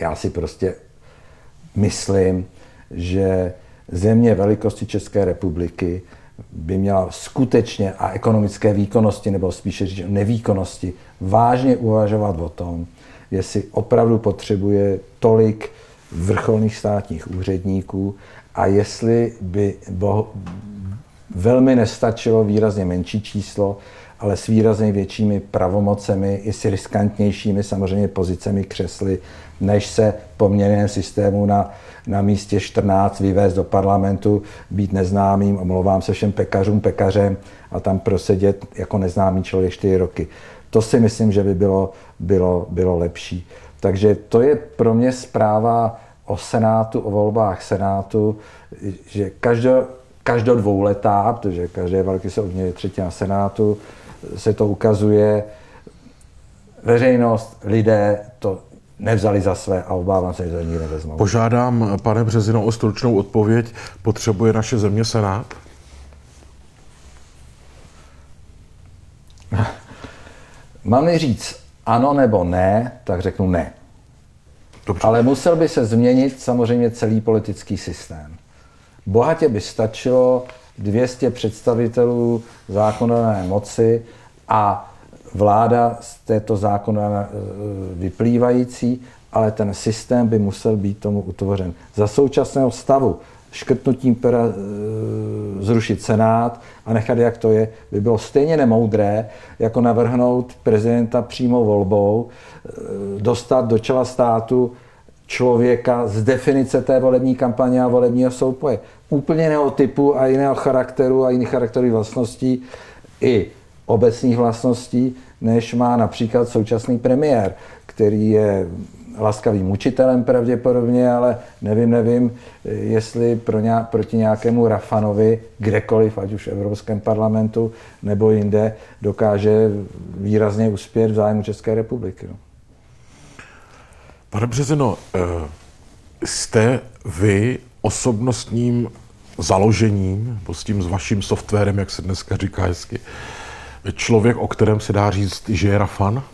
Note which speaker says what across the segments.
Speaker 1: já si prostě myslím, že země velikosti České republiky by měla skutečně a ekonomické výkonnosti, nebo spíše říct nevýkonnosti, vážně uvažovat o tom, jestli opravdu potřebuje tolik vrcholných státních úředníků a jestli by velmi nestačilo výrazně menší číslo, ale s výrazně většími pravomocemi i s riskantnějšími samozřejmě pozicemi křesly, než se po měnném systému na místě 14 vyvést do parlamentu, být neznámým, omlouvám se všem pekařem a tam prosedět jako neznámý člověk 4 roky. To si myslím, že by bylo lepší. Takže to je pro mě zpráva o Senátu, o volbách Senátu, že každou dvouletá, protože každé volby se obměňuje třetina Senátu, se to ukazuje, veřejnost, lidé to nevzali za své a obávám se, že to nikdy nevezmou.
Speaker 2: Požádám, pane Březino, o stručnou odpověď. Potřebuje naše země Senát?
Speaker 1: Mám-li říct ano nebo ne, tak řeknu ne.
Speaker 2: Dobře.
Speaker 1: Ale musel by se změnit samozřejmě celý politický systém. Bohatě by stačilo 200 představitelů zákonodárné moci a vláda z této zákona vyplývající, ale ten systém by musel být tomu utvořen. Za současného stavu škrtnutím pera zrušit Senát a nechat, jak to je, by bylo stejně nemoudré, jako navrhnout prezidenta přímou volbou, dostat do čela státu člověka z definice té volební kampaně a volebního souboje. Úplně jiného typu a jiného charakteru a jiných charakterových vlastností i obecných vlastností, než má například současný premiér, který je laskavým učitelem pravděpodobně, ale nevím, jestli proti nějakému Rafanovi kdekoliv, ať už v Evropském parlamentu nebo jinde, dokáže výrazně uspět v zájmu České republiky. No.
Speaker 2: Pane Březino, jste vy osobnostním založením, s tím s vaším softwarem, jak se dneska říká hezky, člověk, o kterém se dá říct, že je Rafan?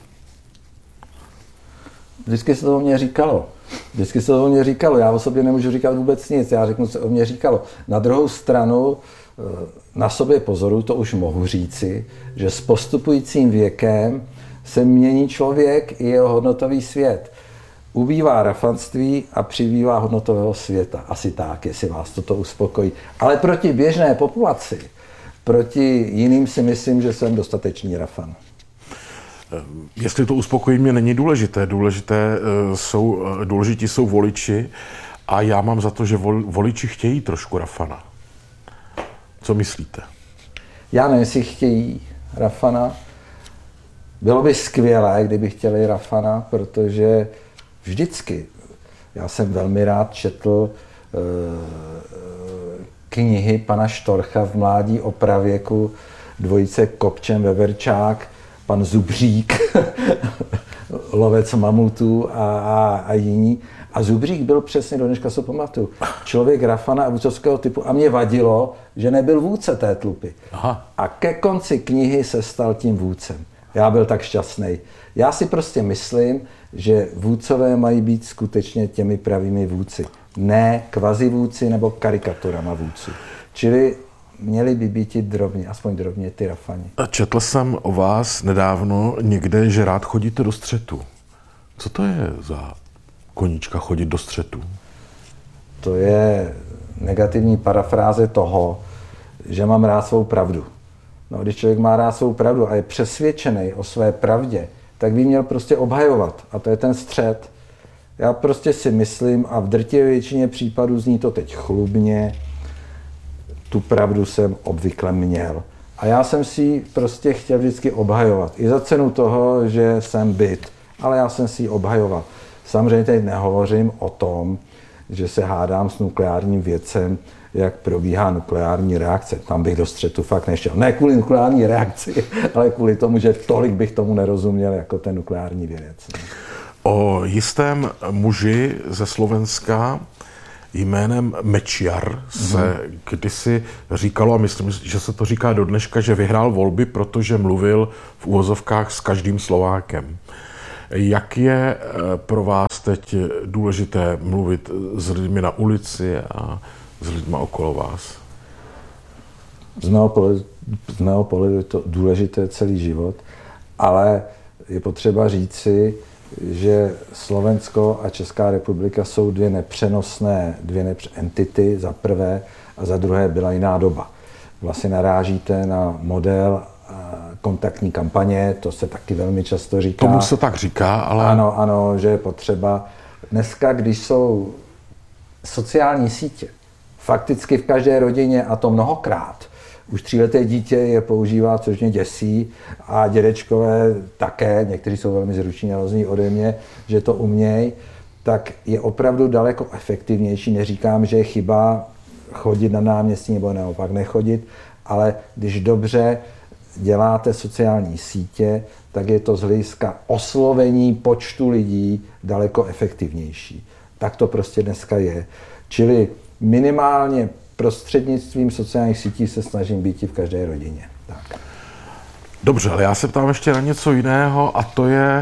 Speaker 1: Vždycky se to o mě říkalo. Já o sobě nemůžu říkat vůbec nic. Já řeknu, co se o mě říkalo. Na druhou stranu na sobě pozoru, to už mohu říci, že s postupujícím věkem se mění člověk i jeho hodnotový svět. Ubývá rafanství a přibývá hodnotového světa. Asi tak, jestli vás toto uspokojí. Ale proti běžné populaci, proti jiným si myslím, že jsem dostatečný rafan.
Speaker 2: Jestli to uspokojí mě není důležité. Důležití jsou voliči a já mám za to, že voliči chtějí trošku Rafana. Co myslíte?
Speaker 1: Já nevím, jestli chtějí Rafana. Bylo by skvělé, kdyby chtěli Rafana, protože vždycky, já jsem velmi rád četl knihy pana Štorcha v mládí o pravěku, dvojice Kopčen-Veverčák, pan Zubřík, lovec mamutů a jiní. A Zubřík byl přesně, do dneška se pamatuju, člověk Rafana a vůdcovského typu a mě vadilo, že nebyl vůdce té tlupy. Aha. A ke konci knihy se stal tím vůdcem. Já byl tak šťastný. Já si prostě myslím, že vůdcové mají být skutečně těmi pravými vůdci. Ne kvazivůdci nebo karikaturama vůdců. Čili měli by být aspoň drobně ty Rafani.
Speaker 2: Četl jsem o vás nedávno někde, že rád chodíte do střetu. Co to je za koníčka chodit do střetu?
Speaker 1: To je negativní parafráze toho, že mám rád svou pravdu. No, když člověk má rád svou pravdu a je přesvědčený o své pravdě, tak by měl prostě obhajovat. A to je ten střet. Já prostě si myslím, a v drtivé většině případů zní to teď chlubně, tu pravdu jsem obvykle měl. A já jsem si ji prostě chtěl vždycky obhajovat. I za cenu toho, že jsem byt. Ale já jsem si ji obhajoval. Samozřejmě teď nehovořím o tom, že se hádám s nukleárním vědcem, jak probíhá nukleární reakce. Tam bych do střetu fakt nešel. Ne kvůli nukleární reakci, ale kvůli tomu, že tolik bych tomu nerozuměl jako ten nukleární vědec.
Speaker 2: O jistém muži ze Slovenska jménem Mečiar se kdysi říkalo, a myslím, že se to říká do dneška, že vyhrál volby, protože mluvil v uvozovkách s každým Slovákem. Jak je pro vás teď důležité mluvit s lidmi na ulici a s lidmi okolo vás?
Speaker 1: Z mého pohledu je to důležité celý život, ale je potřeba říci, že Slovensko a Česká republika jsou dvě nepřenosné entity, za prvé, a za druhé byla jiná doba. Vlastně narážíte na model kontaktní kampaně, to se taky velmi často říká.
Speaker 2: Tomu se tak říká, ale...
Speaker 1: Ano, že je potřeba. Dneska, když jsou sociální sítě, fakticky v každé rodině, a to mnohokrát, už 3leté dítě je používá, což mě děsí, a dědečkové také, někteří jsou velmi zruční a rozumí ode mě, že to umějí, tak je opravdu daleko efektivnější. Neříkám, že je chyba chodit na náměstí nebo naopak nechodit, ale když dobře děláte sociální sítě, tak je to z hlediska oslovení počtu lidí daleko efektivnější. Tak to prostě dneska je. Čili minimálně prostřednictvím sociálních sítí se snažím být i v každé rodině. Tak.
Speaker 2: Dobře, ale já se ptám ještě na něco jiného, a to je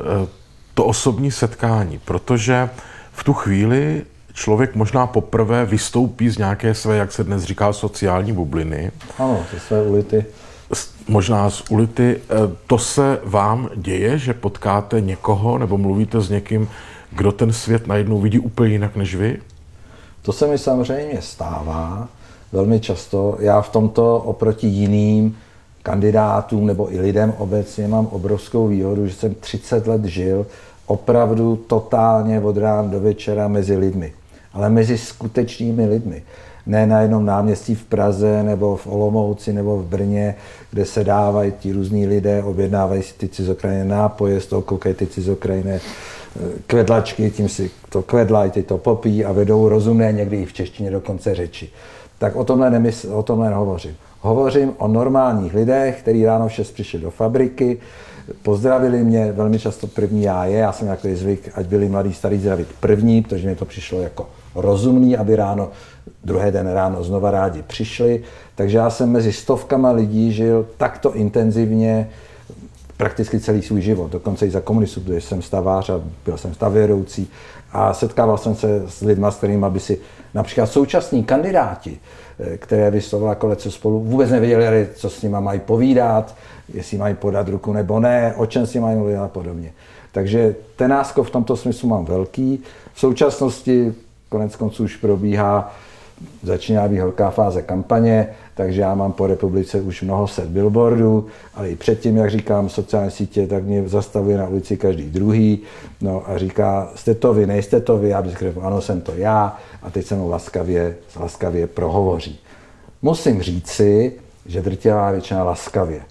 Speaker 2: to osobní setkání, protože v tu chvíli člověk možná poprvé vystoupí z nějaké své, jak se dnes říká, sociální bubliny.
Speaker 1: Ano, ze své ulity.
Speaker 2: Možná z ulity. To se vám děje, že potkáte někoho nebo mluvíte s někým, kdo ten svět najednou vidí úplně jinak než vy?
Speaker 1: To se mi samozřejmě stává velmi často. Já v tomto oproti jiným kandidátům nebo i lidem obecně mám obrovskou výhodu, že jsem 30 let žil opravdu totálně od rána do večera mezi lidmi, ale mezi skutečnými lidmi. Ne na jednom náměstí v Praze nebo v Olomouci nebo v Brně, kde se dávají ti různí lidé, objednávají si ty cizokrajné nápoje, z toho koukají ty cizokrajné kvedlačky, tím si to kvedlají, ty to popí a vedou rozumné, někdy i v češtině dokonce řeči. Tak o tomhle nehovořím. Hovořím o normálních lidech, kteří ráno v 6 přišli do fabriky, pozdravili mě, velmi často první já jsem takový zvyk, ať byli mladí, starí zdravit první, protože mi to přišlo jako rozumný, aby ráno, druhý den ráno znova rádi přišli. Takže já jsem mezi stovkama lidí žil takto intenzivně prakticky celý svůj život, dokonce i za komunistů, protože jsem stavář a byl jsem stavvěroucí a setkával jsem se s lidmi, s kterými by si například současní kandidáti, které vyslovila kolece spolu, vůbec nevěděli, co s nimi mají povídat, jestli mají podat ruku nebo ne, o čem si mají mluvit a podobně. Takže ten náskok v tomto smyslu mám velký. V současnosti konec konců už probíhá, začíná být velká fáze kampaně, takže já mám po republice už mnoho set billboardů, ale i předtím, jak říkám, sociální sítě, tak mě zastavuje na ulici každý druhý, no a říká, jste to vy, nejste to vy, já bych řekl, ano, jsem to já, a teď se mnou laskavě prohovoří. Musím říci, že drtivá většina laskavě.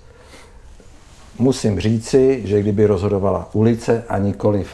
Speaker 1: Musím říci, že kdyby rozhodovala ulice a nikoliv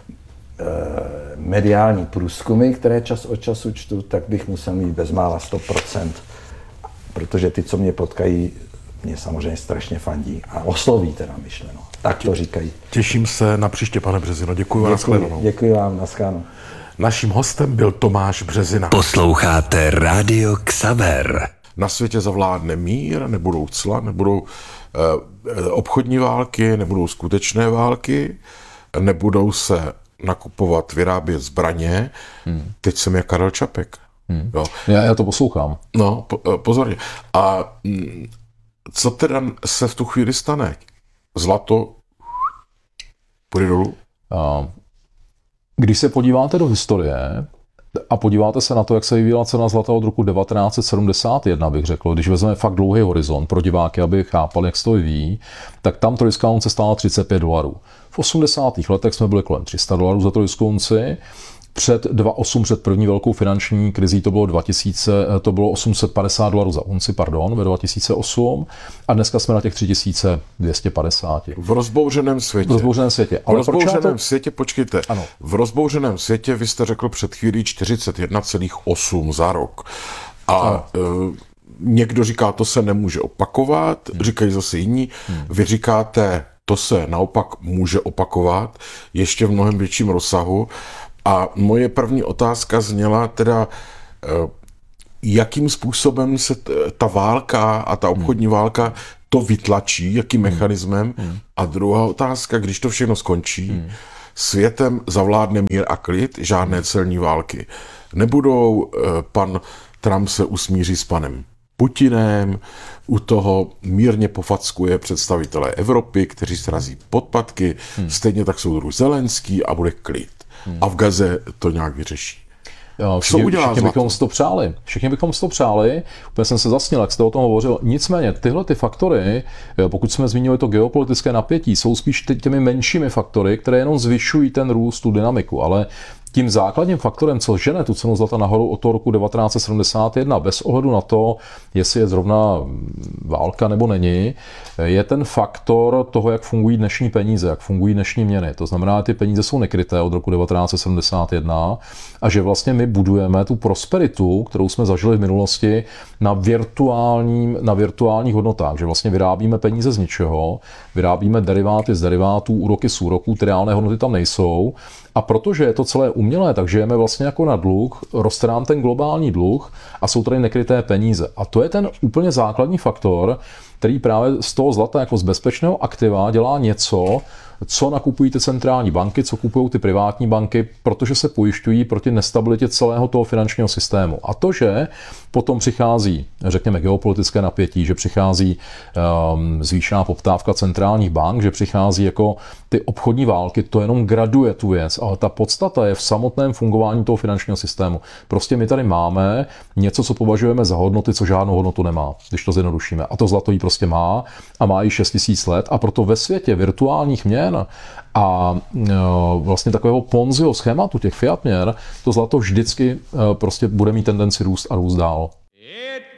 Speaker 1: mediální průzkumy, které čas od času čtu, tak bych musel mít bezmála 100%, protože ty, co mě potkají, mě samozřejmě strašně fandí a osloví teda myšleno. Tak to říkají.
Speaker 2: Těším se na příště, pane Březino. Děkuji vám.
Speaker 1: Děkuji vám, nashledanou.
Speaker 2: Naším hostem byl Tomáš Březina.
Speaker 3: Posloucháte Rádio Xaver.
Speaker 2: Na světě zavládne mír, nebudou cla, nebudou obchodní války, nebudou skutečné války, nebudou se nakupovat, vyrábět zbraně. Teď jsem jak Karel Čapek. Jo.
Speaker 4: Já to poslouchám.
Speaker 2: No, pozorně. A co teda se v tu chvíli stane? Zlato půjde dolů?
Speaker 4: Když se podíváte do historie a podíváte se na to, jak se vyvíjela cena zlata od roku 1971, bych řekl, když vezmeme fakt dlouhý horizont pro diváky, aby chápali, jak se to vyvíjí, tak tam trojská unce stála $35. V 80. letech jsme byli kolem $300 za trojskou unci. Před 2008, před první velkou finanční krizí, to bylo $850 za unci, ve 2008, a dneska jsme na těch 3250.
Speaker 2: V rozbouřeném světě.
Speaker 4: V rozbouřeném světě.
Speaker 2: Ale v rozbouřeném světě, počkejte,
Speaker 4: ano.
Speaker 2: V rozbouřeném světě vy jste řekl před chvílí 41,8 za rok. A někdo říká, to se nemůže opakovat, říkají zase jiní. Vy říkáte, to se naopak může opakovat, ještě v mnohem větším rozsahu. A moje první otázka zněla teda, jakým způsobem se ta válka a ta obchodní válka to vytlačí, jakým mechanismem. A druhá otázka, když to všechno skončí, světem zavládne mír a klid, žádné celní války nebudou, pan Trump se usmíří s panem Putinem, u toho mírně pofackuje představitelé Evropy, kteří srazí podpatky, stejně tak soudruh Zelenský a bude klid. A v Gaze to nějak vyřeší.
Speaker 4: Všichni bychom si to přáli. Všichni bychom si to přáli. Úplně jsem se zasnil, jak jste o tom hovořil. Nicméně tyhle ty faktory, pokud jsme zmínili to geopolitické napětí, jsou spíš těmi menšími faktory, které jenom zvyšují ten růst, tu dynamiku. Ale tím základním faktorem, co žene tu cenu zlata nahoru od toho roku 1971, bez ohledu na to, jestli je zrovna válka nebo není, je ten faktor toho, jak fungují dnešní peníze, jak fungují dnešní měny. To znamená, že ty peníze jsou nekryté od roku 1971 a že vlastně my budujeme tu prosperitu, kterou jsme zažili v minulosti, na virtuálních hodnotách. Že vlastně vyrábíme peníze z ničeho, vyrábíme deriváty z derivátů, úroky z úroků, ty reálné hodnoty tam nejsou. A protože je to celé umělé, tak žijeme vlastně jako na dluh, roste nám ten globální dluh a jsou tady nekryté peníze. A to je ten úplně základní faktor, který právě z toho zlata jako z bezpečného aktiva dělá něco, co nakupují ty centrální banky, co kupují ty privátní banky, protože se pojišťují proti nestabilitě celého toho finančního systému. A to, že potom přichází, řekněme, geopolitické napětí, že přichází zvýšená poptávka centrálních bank, že přichází jako ty obchodní války, to jenom graduje tu věc, ale ta podstata je v samotném fungování toho finančního systému. Prostě my tady máme něco, co považujeme za hodnoty, co žádnou hodnotu nemá, když to zjednodušíme. A to zlato ji prostě má a má ji 6000 let a proto ve světě virtuálních měn a vlastně takového Ponziho schématu těch fiat měn, to zlato vždycky prostě bude mít tendenci růst a růst dál.